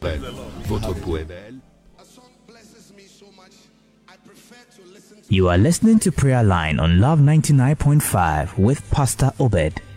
Votre peau est belle. You are listening to Prayer Line on Love 99.5 with Pastor Obed.